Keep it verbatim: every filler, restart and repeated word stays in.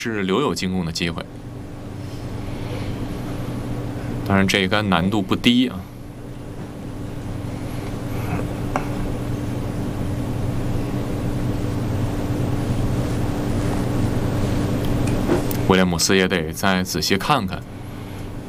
是留有进攻的机会。当然，这一杆难度不低啊。威廉姆斯也得再仔细看看。